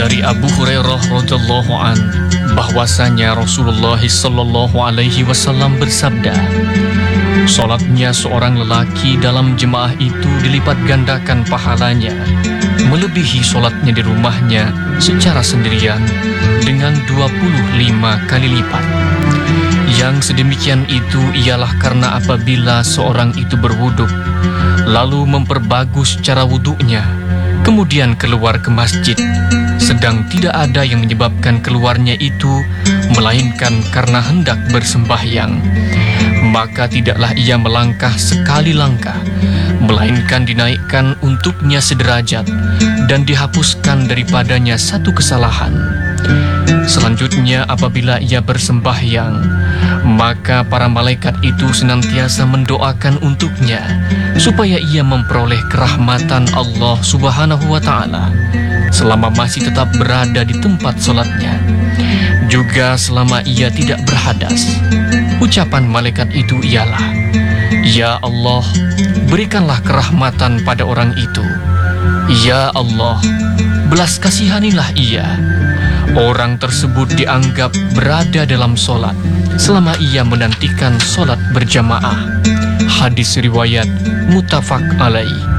Dari Abu Hurairah radhiyallahu an bahwasanya Rasulullah sallallahu alaihi wasallam bersabda, "Salatnya seorang lelaki dalam jemaah itu dilipat gandakan pahalanya, melebihi salatnya di rumahnya secara sendirian dengan 25 kali lipat." Yang sedemikian itu ialah karena apabila seorang itu berwuduk, lalu memperbagus cara wuduknya, kemudian keluar ke masjid, sedang tidak ada yang menyebabkan keluarnya itu, melainkan karena hendak bersembahyang, maka tidaklah ia melangkah sekali langkah, melainkan dinaikkan untuknya sederajat dan dihapuskan daripadanya satu kesalahan. Selanjutnya apabila ia bersembahyang, maka para malaikat itu senantiasa mendoakan untuknya supaya ia memperoleh kerahmatan Allah Subhanahu wa Ta'ala selama masih tetap berada di tempat sholatnya, juga selama ia tidak berhadas. Ucapan malaikat itu ialah, "Ya Allah, berikanlah kerahmatan pada orang itu. Ya Allah, belas kasihanilah ia." Orang tersebut dianggap berada dalam sholat selama ia menantikan sholat berjamaah. Hadis riwayat muttafaq alaih.